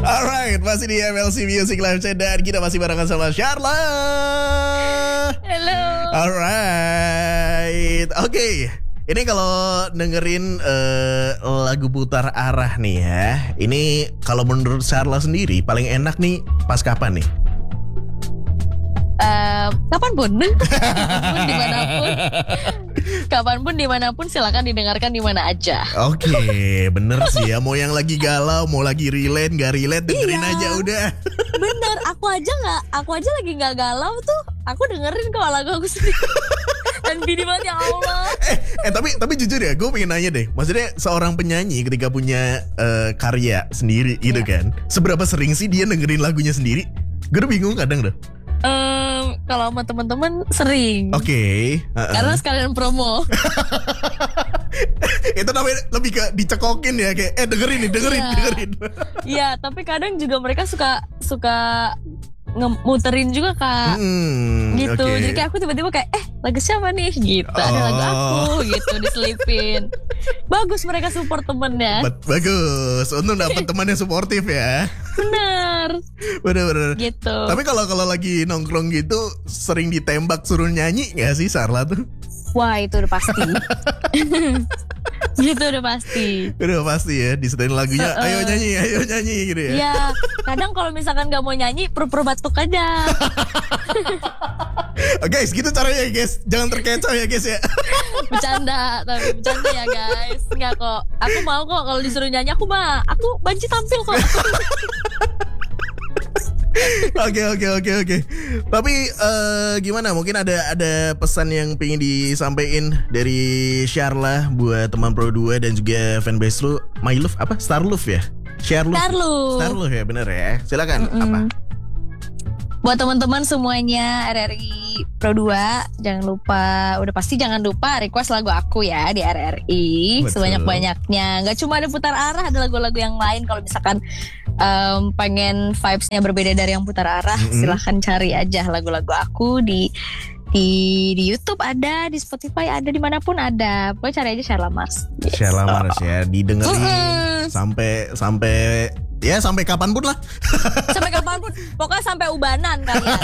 Alright, masih di MLC Music Live Chat dan kita masih barengan sama Sharla. Halo. Alright, oke. Ini kalau dengerin lagu putar arah nih ya. Ini kalau menurut Sharla sendiri paling enak nih pas kapan nih? Kapanpun dimanapun, kapanpun dimanapun silakan didengarkan di mana aja. Oke, bener sih ya. Mau yang lagi galau, mau lagi relate, nggak relate, dengerin aja udah. Bener, aku aja lagi nggak galau tuh, aku dengerin kok lagu aku sendiri. Dan gini banget ya Allah. Tapi jujur ya, gue pengen nanya deh. Maksudnya seorang penyanyi ketika punya karya sendiri gitu kan, seberapa sering sih dia dengerin lagunya sendiri? Gue udah bingung kadang dah. Kalau sama teman-teman sering. Oke. Karena sekalian promo. Itu namanya lebih ke dicekokin ya, kayak dengerin. Iya, tapi kadang juga mereka suka muterin juga Kak. Gitu. Okay. Jadi kayak aku tiba-tiba kayak lagu siapa nih gitu. Ada lagu aku gitu diselipin. Bagus mereka support temennya. Bagus. Untung dapat teman yang suportif ya. Bener. Gitu. Tapi kalau lagi nongkrong gitu sering ditembak suruh nyanyi gak sih Sharla tuh? Wah, itu udah pasti. Gitu udah pasti. Udah pasti ya, disetelin lagunya ayo nyanyi gitu ya. Iya, kadang kalau misalkan gak mau nyanyi pura-pura batuk aja. Guys, gitu caranya guys. Jangan terkecoh ya guys ya. Bercanda ya guys. Enggak kok. Aku mau kok kalau disuruh nyanyi aku banci tampil kok. Oke. Tapi gimana? Mungkin ada pesan yang pengen disampaikan dari Sharla buat teman Pro 2 dan juga fanbase lu. My Love apa? Star Love ya? Star Love ya, bener ya. Silakan. Apa? Buat teman-teman semuanya RRI Pro 2, jangan lupa request lagu aku ya di RRI. Betul. Sebanyak-banyaknya. Gak cuma ada putar arah, ada lagu-lagu yang lain. Kalau misalkan pengen vibes-nya berbeda dari yang putar arah, silahkan cari aja lagu-lagu aku di YouTube ada, di Spotify ada, dimanapun ada. Pokoknya cari aja Sharla Mars. Sharla Mars ya, didengerin sampai kapanpun lah. Sampai kapanpun, pokoknya sampai ubanan kalian.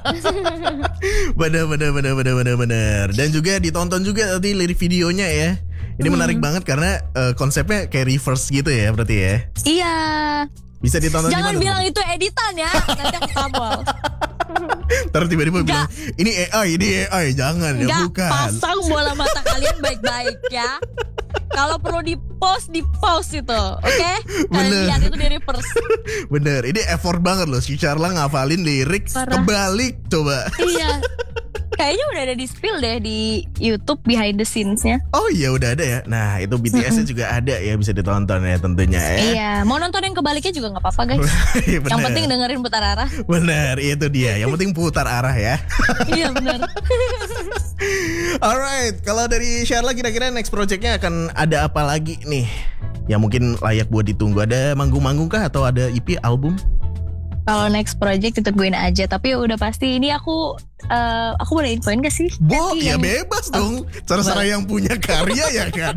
Bener. Dan juga ditonton juga tadi lirik videonya ya. Ini menarik banget karena konsepnya kayak reverse gitu ya berarti ya. Iya. Bisa ditonton. Jangan bilang itu editan ya, nanti aku tabol. Terus tiba-tiba bilang ini AI, jangan ya, bukan. Pasang bola mata kalian baik-baik ya. Kalau perlu di post itu, oke? Kalian lihat itu di reverse. Bener, ini effort banget loh si Sharla ngafalin lirik kebalik coba. Iya. Kayaknya udah ada di spill deh di YouTube behind the scenes-nya. Oh iya udah ada ya. Nah itu BTS-nya juga ada ya, bisa ditonton ya tentunya ya. Iya, mau nonton yang kebaliknya juga gak apa-apa guys. Yang penting dengerin putar arah. Bener, itu dia. Yang penting putar arah ya. Iya bener. Alright, kalau dari Sharla kira-kira next project-nya akan ada apa lagi nih? Yang mungkin layak buat ditunggu. Ada manggung-manggung kah atau ada EP, album? Kalau next project ditungguin aja. Tapi udah pasti ini aku boleh infoin gak sih? Ya bebas dong. Cara-cara yang punya karya ya kan.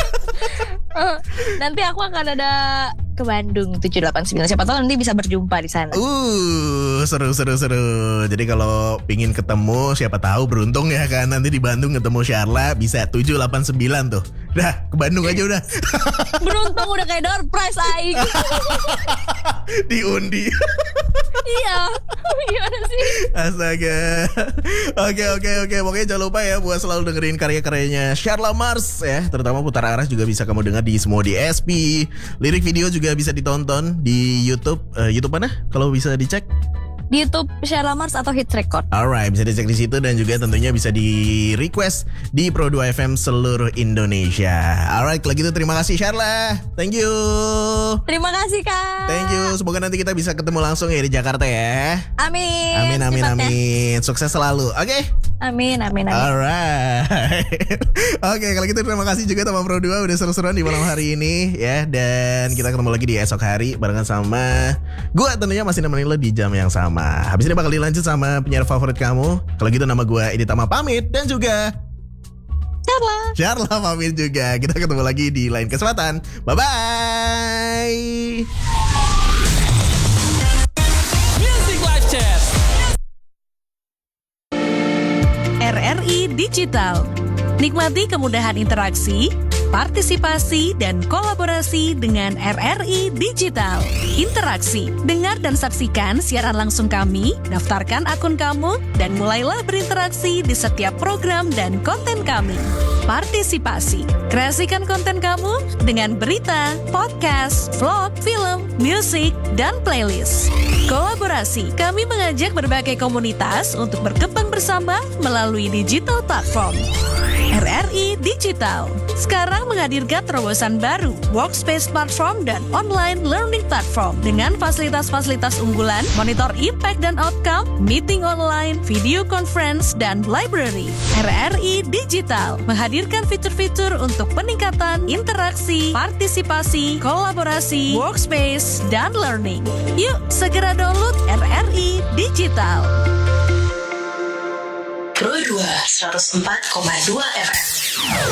Nanti aku akan ada ke Bandung 789. Siapa tahu nanti bisa berjumpa di sana. Seru. Jadi kalau pingin ketemu, siapa tahu beruntung ya kan, nanti di Bandung ketemu Sharla bisa 789 tuh. Dah, ke Bandung aja udah. Beruntung udah kayak door prize aing. Diundi. Iya. Gimana sih? Astaga. Oke. Pokoknya jangan lupa ya buat selalu dengerin karya-karyanya Sharla Mars ya. Terutama putar arah juga bisa kamu dengar di semua DSP. Lirik video juga bisa ditonton di YouTube. YouTube mana? Kalau bisa dicek di YouTube Sharla Mars atau Hits Record. Alright, bisa dicek di situ dan juga tentunya bisa di request di Pro 2 FM seluruh Indonesia. Alright, kalau gitu terima kasih Sharla. Thank you. Terima kasih Kak. Thank you. Semoga nanti kita bisa ketemu langsung ya di Jakarta ya. Amin. Amin. Sukses selalu. Oke? Amin. Alright. Oke, kalau gitu terima kasih juga teman Pro 2 udah seru-seruan di malam hari ini ya. Dan kita ketemu lagi di esok hari barengan sama gua tentunya masih nemenin lo di jam yang sama. Habis ini bakal dilanjut sama penyiar favorit kamu. Kalau gitu nama gue Edi Tama pamit. Dan juga Sharla pamit juga. Kita ketemu lagi di lain kesempatan. Bye-bye. Digital. Nikmati kemudahan interaksi, partisipasi, dan kolaborasi dengan RRI Digital. Interaksi, dengar dan saksikan siaran langsung kami, daftarkan akun kamu, dan mulailah berinteraksi di setiap program dan konten kami. Partisipasi, kreasikan konten kamu dengan berita, podcast, vlog, film, musik, dan playlist. Kolaborasi, kami mengajak berbagai komunitas untuk berkembang bersama melalui digital platform. RRI Digital sekarang menghadirkan terobosan baru, workspace platform dan online learning platform dengan fasilitas-fasilitas unggulan, monitor impact dan outcome, meeting online, video conference, dan library. RRI Digital menghadirkan fitur-fitur untuk peningkatan interaksi, partisipasi, kolaborasi, workspace, dan learning. Yuk, segera download RRI Digital. Pro 2 104,2 FM.